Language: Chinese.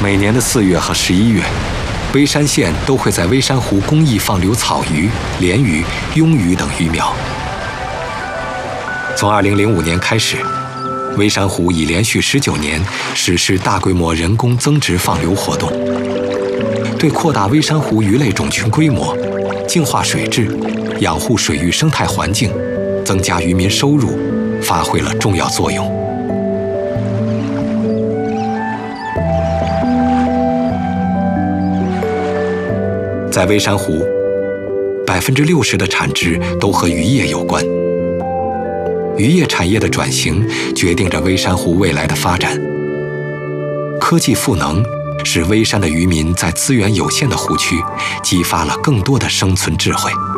每年的4月和11月，微山县都会在微山湖公益放流草鱼、鲢鱼、鳙鱼等鱼苗。从2005年开始，微山湖已连续19年实施大规模人工增殖放流活动，对扩大微山湖鱼类种群规模、净化水质、养护水域生态环境、增加渔民收入发挥了重要作用。在微山湖，60%的产值都和渔业有关。渔业产业的转型决定着微山湖未来的发展。科技赋能使微山的渔民在资源有限的湖区激发了更多的生存智慧。